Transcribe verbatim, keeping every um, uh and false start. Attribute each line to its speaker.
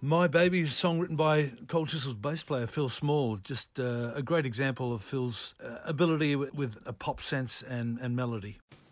Speaker 1: My Baby, a song written by Cold Chisel's bass player Phil Small, just uh, a great example of Phil's uh, ability with, with a pop sense and, and melody.